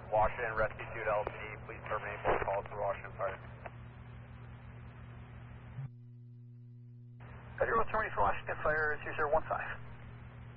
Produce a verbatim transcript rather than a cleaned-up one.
Washington Rescue two to L T D, please terminate both calls for Washington Fire. Federal terminating for Washington Fire, two zero one five.